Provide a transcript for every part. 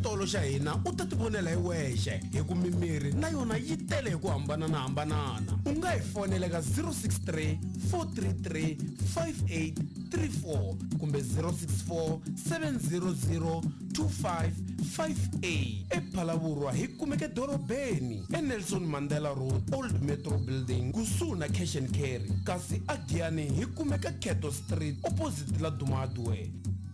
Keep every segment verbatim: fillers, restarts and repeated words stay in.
xitolo xa hina u ta tivonela hi wexe hi ku mimiri na yona yi tele hi ku hambananahambanana. U nga hi fonela ka zero six three four three three five eight three four kumbe zero six four seven zero zero two five five eight. ePhalaborwa hi kumeke dorobeni eNelson Mandela Road Old Metro Building kusuhi na Cash and Carry, kasi aGiyani hi kumeka Keto Street opposite la Dumadwe.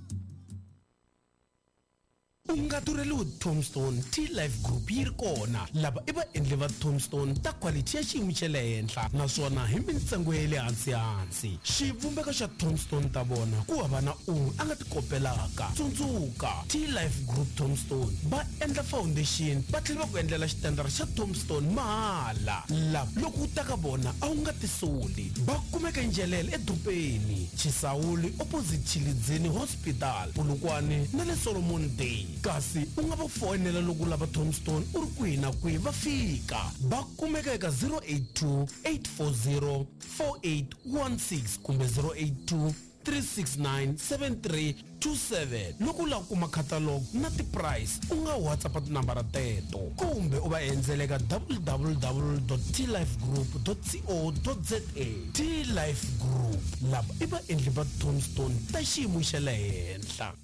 U nga durheliwi Tombstone T-Life Group yi ri kona lava i vaendli va Tombstone ta quality ya xiyimo xa le henhla naswona hi mintsengo ya le hansi hansi. Xivumbeko xa Tombstone ta vona ku hava na un'we a nga ti kopelaka. Tsundzuka T-Life Group Tombstone va endla foundation va tlhela va ku endlela xitendara xa Tombstone mahala. Lava loko u ta ka vona a wu nga ti soli. Va kumeka Njelele eDupeni, Chisawuli opposite Chilidzini Hospital, Polokwane na le Solomon Day. Kasi u nga va fonela loko lava Tombstone u ri kwihi na kwihi va fika. Va kumeka eka zero eight two eight four zero four eight one six kumbe zero eight two three six nine seven three two seven. Loko u lava ku kuma catalog na ti-price u nga WhatsApp tinambara teto kumbe u va endzela eka w w w dot t life group dot co dot za. T-Life Group lava i vaendli va Tombstone ta xiyimo xa le henhla.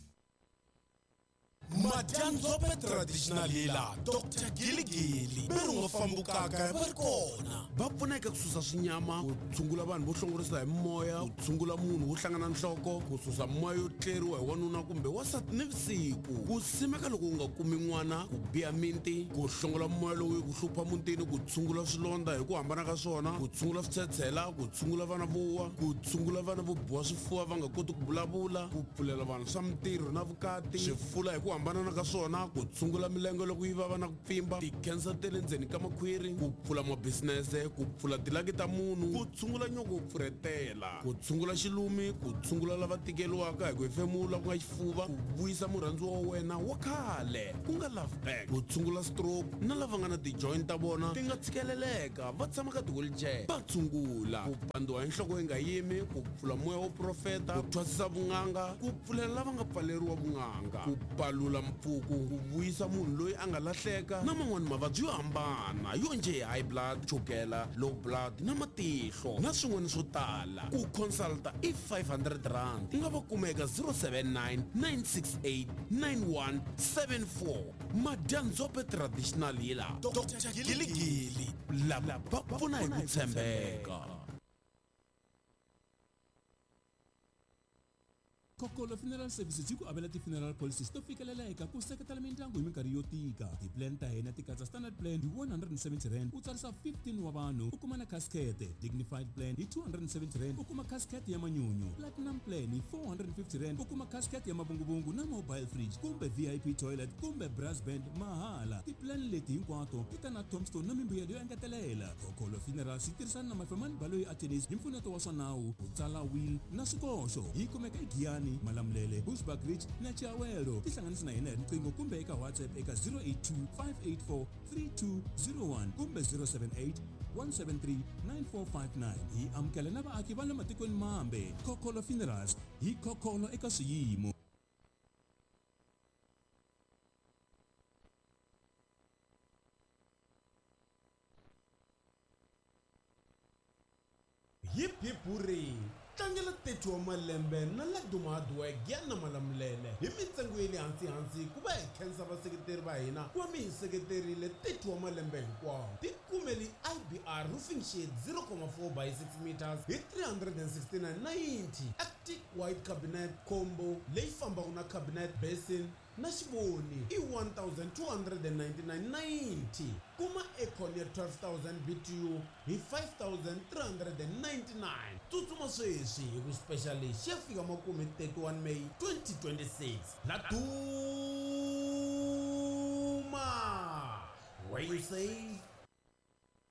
Madyandzope traditional healer Doctor Giligili Beru nga fambukaka va ri kona. Va pfuneka ku susa swinyama, ku tshungula vanhu vo hlongorisa hi moya, ku tshungula munhu wo hlangana nhloko, ku susa moya yo tleriwa hi wanuna kumbe wasati nivusiku, ku simeka loko u nga kumi n'wana, ku biya miti, ku hlongola moya lowu ku hlupha mutini, ku tshungula swilondza hi ku hambana ka swona, ku tshungula switshetshela, ku tshungula vana vo wa, ku tshungula vana vo biwa swifuva va nga koti ku vulavula, ku pfulela vanhu swa mitirho na vukati, swifula hi ku hambana ka swona, ku tshungula milenge loko yi vava na ku pfimba, ti-cancer te le ndzeni ka makhwiri, ku pfula mabisinese, ku pfula tilaki ta munhu, ku tshungula nyoko yo pfuretela, ku tshungula xilumi, ku tshungula lava tikeliwaka hi ku hefemula ku nga xifuva, ku vuyisa murhandziwa wa wena wa khale ku nga love back, ku tshungula stroke na lava nga na ti-joint ta vona ti nga tshikeleleka va tshama ka ti-wheelchair va tshungula, ku pandiwa hi nhloko yi nga yimi, ku pfula moya wo profeta, ku thwasisa vun'anga, ku pfulela lava nga pfaleriwa vun'anga, ku palula mpfuku, ku vuyisa munhu loyi a nga lahleka na man'wani mavabyi yo hambana yo nje high blood, chukela, low blood na matihlo na swin'wana swo tala. Ku consulta i five hundred rand. Nga va kumeka zero seven nine nine six eight nine one seven four. Madyandzope traditional healer Doctor Giligili lava va pfuna hi ku tshembeka. Kokolo Funeral Services yi ku avela ti-funeral policies to fikeleleka ku seketela mindyangu hi minkarhi yo tika. Ti-plan ta hina ti katsa standard plan hi one hundred seventy rand u tsarisa fifteen wa vanhu u kuma na casket. Dignified plan hi two hundred seventy rand u kuma casket ya manyunyu. Platinum plan hi four hundred fifty rand u kuma casket ya mavunguvungu na mobile fridge kumbe V I P toilet kumbe brass band mahala. Ti-plan leti hinkwato ti ta na Tombstone na mimbuyelo yo engetelela. Kokolo Funeral yi tirhisana na Mafemani Baloyi Attorneys hi mpfuneto wa swa nawu, ku tsala will na swikoxo. Yi kumeka eGiyani, Malamulele, Bushbuckridge na Chiawelo. Tihlanganisa na hina hi riqingho kumbe eka WhatsApp eka zero eight two five eight four three two zero one kumbe zero seven eight one seven three nine four five nine. Hi amukela na vaaki va le matikweni mambe. Kokolo Funerals hi kokolo eka swiyimo. Hip hip hooray! Tlangela thirty wa malembe na la Dumadwe Giyani na Malamulele hi mintsengo ya le hansi hansi ku va hi khensa vaseketeri va hina ku va mi hi seketerile thirty wa malembe hinkwawo. Tikumeli I B R roofing shade zero point four by six meters hi three hundred sixty-nine ninety. Arctic white cabinet combo leyi fambaka na cabinet basin na xivoni i one thousand two hundred ninety-nine ninety. Kuma aircon ya twelve thousand B T U hi five thousand three hundred ninety-nine. Tsutsuma sweswi hi ku specially xi ya fika makume thirty-one May twenty twenty-six. La Duma! What you say?